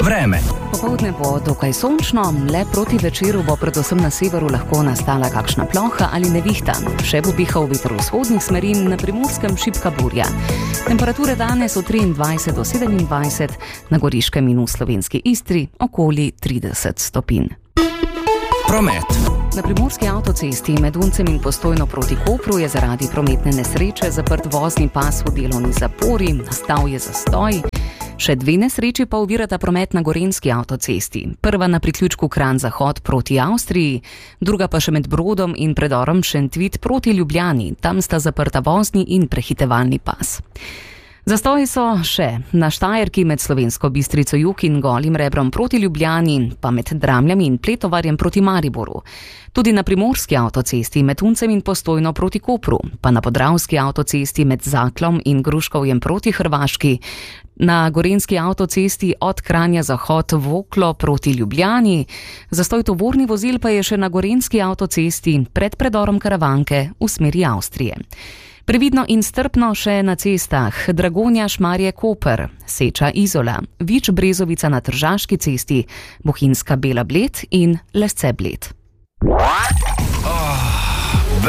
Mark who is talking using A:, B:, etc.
A: Vreme.
B: Popoldne bo dokaj sončno, le proti večeru bo predvsem na severu lahko nastala kakšna ploha ali nevihta. Še bo pihal veter vzhodnih smeri, na Primorskem šibka burja. Temperature danes od 23 do 27, na Goriškem in v slovenski Istri okoli 30 stopinj.
A: Promet.
B: Na primorski avtocesti med Uncem in Postojno proti Kopru je zaradi prometne nesreče zaprt vozni pas v delovni zapori, nastal je zastoj. Še dve nesreči pa ovirata promet na gorenjski avtocesti. Prva na priključku Kranj-Zahod proti Avstriji, druga pa še med Brodom in predorom Šentvid proti Ljubljani. Tam sta zaprta vozni in prehitevalni pas. Zastoji so še na Štajerki med Slovensko Bistrico jug in Golim Rebrom proti Ljubljani, pa med Dramljami in Pletovarjem proti Mariboru. Tudi na primorski avtocesti med Uncem in Postojno proti Kopru, pa na podravski avtocesti med Zaklom in Gruškovjem proti Hrvaški, na gorenjski avtocesti od Kranja-Zahod Voklo proti Ljubljani, zastoj tovornih vozil pa je še na gorenjski avtocesti pred predorom Karavanke v smeri Avstrije. Previdno in strpno še na cestah Dragonja Šmarje Koper, Seča Izola, Vič Brezovica na Tržaški cesti, Bohinjska Bela Bled in Lesce Bled.